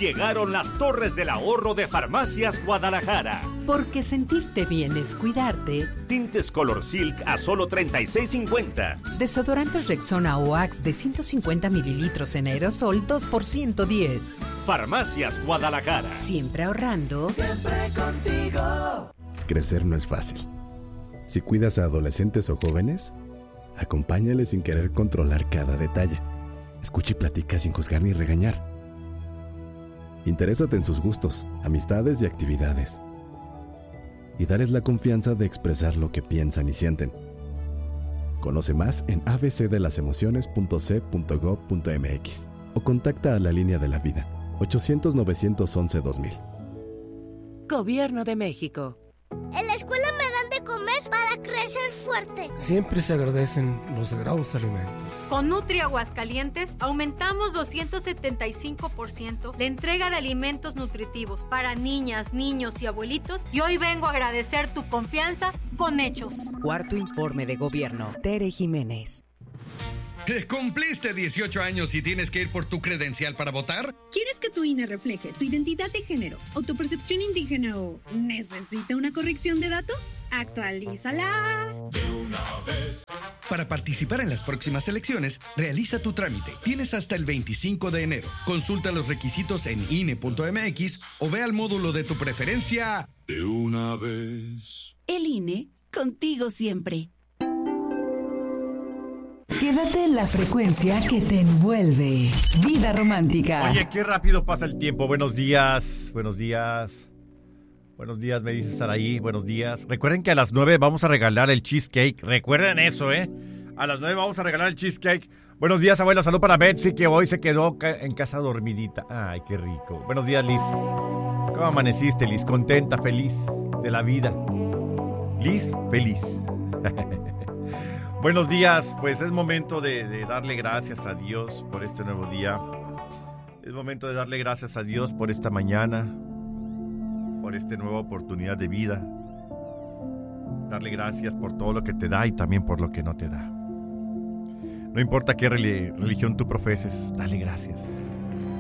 Llegaron las torres del ahorro de Farmacias Guadalajara. Porque sentirte bien es cuidarte. Tintes Color Silk a solo $36.50. Desodorantes Rexona o Axe de 150 mililitros en aerosol 2 por $110. Farmacias Guadalajara. Siempre ahorrando. Siempre contigo. Crecer no es fácil. Si cuidas a adolescentes o jóvenes, acompáñales sin querer controlar cada detalle. Escucha y platica sin juzgar ni regañar. Interésate en sus gustos, amistades y actividades. Y darles la confianza de expresar lo que piensan y sienten. Conoce más en abcdelasemociones.c.gov.mx o contacta a la Línea de la Vida, 800-911-2000. Gobierno de México. En la escuela me dan de comer para crecer fuerte. Siempre se agradecen los sagrados alimentos. Con Nutri Aguascalientes aumentamos 275% la entrega de alimentos nutritivos para niñas, niños y abuelitos, y hoy vengo a agradecer tu confianza con hechos. Cuarto informe de gobierno. Tere Jiménez. ¿Cumpliste 18 años y tienes que ir por tu credencial para votar? ¿Quieres que tu INE refleje tu identidad de género o tu percepción indígena o necesita una corrección de datos? ¡Actualízala! De una vez. Para participar en las próximas elecciones, realiza tu trámite. Tienes hasta el 25 de enero. Consulta los requisitos en INE.mx o ve al módulo de tu preferencia. De una vez. El INE, contigo siempre. Quédate en la frecuencia que te envuelve. Vida romántica. Oye, qué rápido pasa el tiempo. Buenos días, buenos días. Buenos días, me dice Saraí. Buenos días. Recuerden que a las 9 vamos a regalar el cheesecake. Recuerden eso, ¿eh? A las 9 vamos a regalar el cheesecake. Buenos días, abuela. Salud para Betsy, que hoy se quedó en casa dormidita. Ay, qué rico. Buenos días, Liz. ¿Cómo amaneciste, Liz? Contenta, feliz de la vida. Liz, feliz. Buenos días, pues es momento de darle gracias a Dios por este nuevo día. Es momento de darle gracias a Dios por esta mañana, por esta nueva oportunidad de vida. Darle gracias por todo lo que te da y también por lo que no te da. No importa qué religión tú profeses, dale gracias.